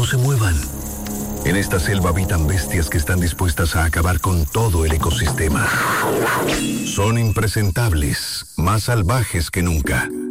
no se muevan. En esta selva habitan bestias que están dispuestas a acabar con todo el ecosistema. Son impresentables, más salvajes que nunca.